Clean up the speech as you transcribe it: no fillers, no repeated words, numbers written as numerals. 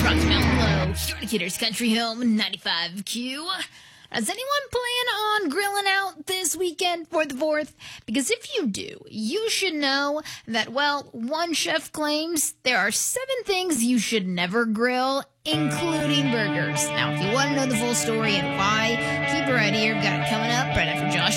Rocky Mountain Low, Decatur's Country Home, 95Q. Does anyone plan on grilling out this weekend for the 4th? Because if you do, you should know that, well, one chef claims there are 7 things you should never grill, including burgers. Now, if you want to know the full story and why, keep it right here. We've got it coming up right after Josh